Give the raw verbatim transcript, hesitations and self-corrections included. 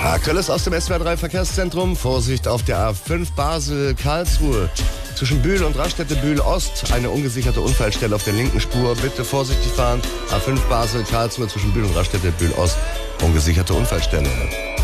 Aktuelles aus dem S W R drei Verkehrszentrum. Vorsicht auf der A fünf Basel-Karlsruhe. Zwischen Bühl und Raststätte Bühl-Ost eine ungesicherte Unfallstelle auf der linken Spur. Bitte vorsichtig fahren. A fünf Basel-Karlsruhe zwischen Bühl und Raststätte Bühl-Ost. Ungesicherte Unfallstelle.